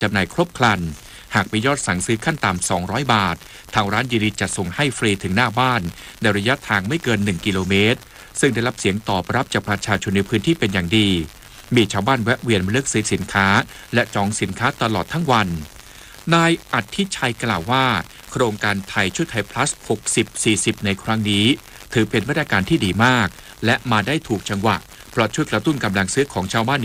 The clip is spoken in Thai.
จำหน่ายครบครันหากมียอดสั่งซื้อขั้นต่ำ200 บาททางร้านยินดีจัดส่งให้ฟรีถึงหน้าบ้านในระยะทางไม่เกิน1 กิโลเมตรซึ่งได้รับเสียงตอบรับจากประชาชนในพื้นที่เป็นอย่างดีมีชาวบ้านแวะเวียนมาเลือกซื้อสินค้าและจองสินค้าตลอดทั้งวันนายอธิชัยกล่าวว่าโครงการไทยช่วยไทย plus 60-40 ในครั้งนี้ถือเป็นมาตรการที่ดีมากและมาได้ถูกจังหวะเพราะช่วยกระตุ้นกำลังซื้อของชาวบ้าน